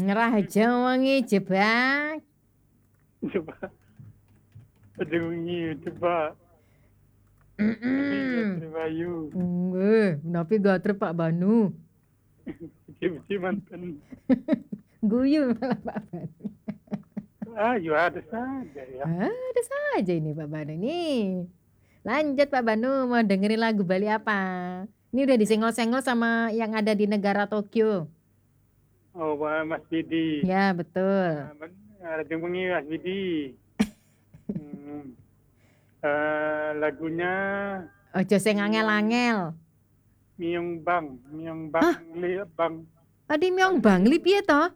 Raja wangi jebak. Coba. Pedungi coba. Bayu. Napi gatre Pak Banu. Cici mantan. Guyu malah Pak Banu. Ya ada saja ya. Ada saja ini Pak Banu nih. Lanjut Pak Banu, mau dengerin lagu Bali apa? Ini udah disenggol-senggol sama yang ada di negara Tokyo. Oh, Mas Bidi. Ya, betul. Raja Bengi Mas Bidi. Lagunya Ojo sing angel-angel. Miong Bang Li Bang. Adi Myong Bang li piye to?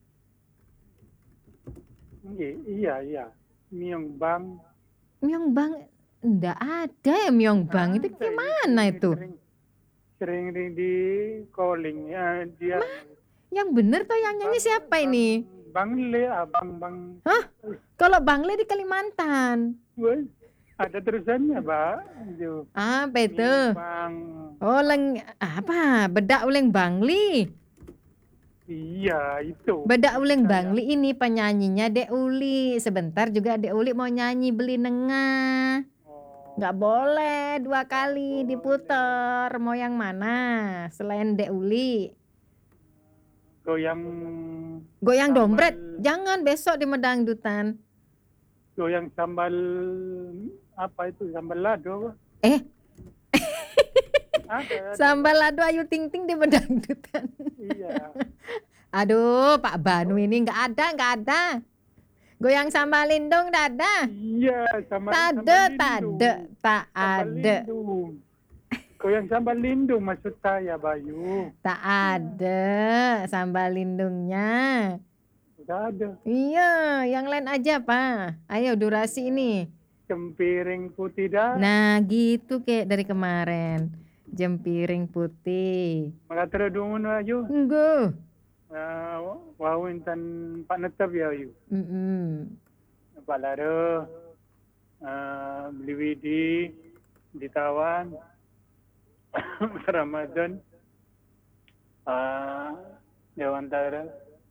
Iya. Miong Bang. Myong Bang ndak ada ya Myong Bang. Itu gimana itu? Sering di calling ya dia. Yang bener toh yang nyanyi siapa ini? Bang Le, Bang. Hah? Kalau Bang Le di Kalimantan. Woy, ada terusannya, Mbak. Apa itu? Bang. Oh, apa? Bedak uleng Bangli. Iya, itu. Bedak uleng Bangli ini penyanyinya Dek Uli. Sebentar juga Dek Uli mau nyanyi Beli Nengah. Nggak boleh 2 kali diputer. Mau yang mana selain Dek Uli? Goyang dompet. Jangan besok di Medangdutan. Goyang sambal apa itu? Sambal lado. Sambal lado Ayu Ting Ting di Medangdutan. Iya. Aduh, Pak Banu ini nggak ada. Goyang sambal lindung nggak ada. Iya, tak ada. Goyang sambal lindung maksud saya, Bayu. Tak ada sambal lindungnya. Tidak ada. Iya, yang lain aja, Pak. Ayo durasi ini. Jempiring putih dah. Nah, gitu kayak dari kemarin. Jempiring putih. Maka terus Bayu. Enggak. Wau intan Pak Netep ya, Bayu. Pak Lado. Beli Widi. Ditawan. Ramadan. Dewantara.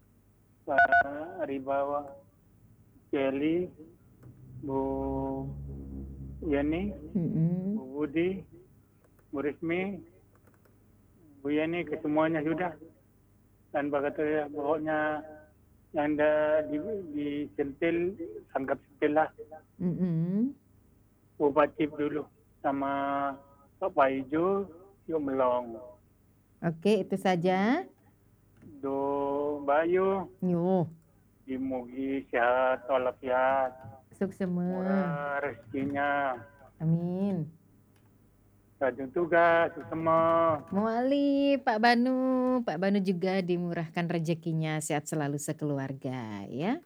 Ribawa. Kelly. Bu Yani. Bu Budi. Bu Rismi. Bu Yani, kesemuanya sudah. Dan berkata pokoknya yang ada di sentil, anggap sentil lah. Bu Patip dulu. Sama Pak Paijo, yuk melong. Oke, itu saja. Do Bayu. Yo. Dimugi sehat walafiat. Sukses semua. Murah rezekinya. Amin. Rajin tugas semua. Muali Pak Banu. Pak Banu juga dimurahkan rezekinya, sehat selalu sekeluarga ya.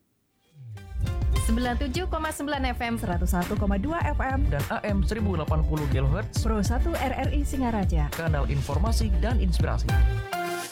97,9 FM, 101,2 FM, dan AM 1080 kHz Pro 1 RRI Singaraja. Kanal informasi dan inspirasi.